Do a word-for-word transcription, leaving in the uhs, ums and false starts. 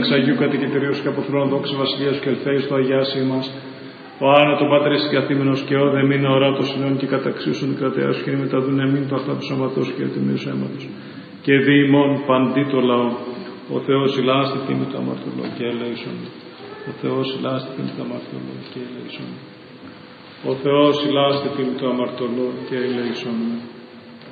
εξ Αγίου Κατοικητηρίου και αποθρώνων δόξα βασιλεία και ελθέη στο αγιάσι μας. Ο Άννα τον Πάτερ συγκαθήμενος και όδε μην ορά το συνόν και καταξίουσον κρατέας και μεταδούν εμήν το αυτά του σώματος και του μύους αίματος. Και δι ημών παντί το λαό. Ο Θεός ηλάς τη τιμή του αμαρτωλό και ελέησον. Ο Θεός ηλάς τη τιμή του αμαρτωλό και ελέησον. Ο Θεός ηλάς τη τιμή του αμαρτωλό και ελέησον.